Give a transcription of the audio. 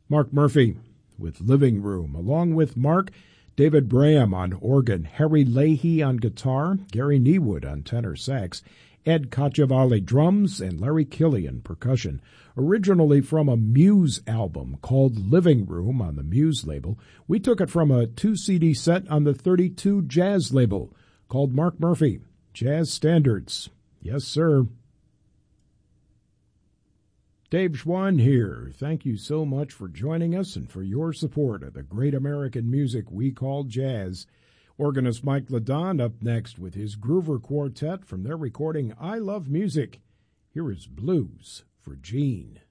Mark Murphy with Living Room, along with Mark, David Braham on organ, Harry Leahy on guitar, Gary Niewood on tenor sax, Ed Cacciavalli drums, and Larry Killian percussion. Originally from a Muse album called Living Room on the Muse label, we took it from a 2-CD set on the 32 Jazz label called Mark Murphy, Jazz Standards. Yes, sir. Dave Schwann here. Thank you so much for joining us and for your support of the great American music we call jazz. Organist Mike Ladon up next with his Groover Quartet from their recording I Love Music. Here is Blues for Gene.